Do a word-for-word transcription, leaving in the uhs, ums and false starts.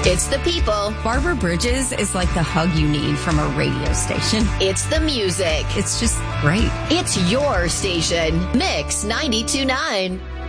It's the people. Barbara Bridges is like the hug you need from a radio station. It's the music. It's just great. It's your station. Mix ninety-two point nine.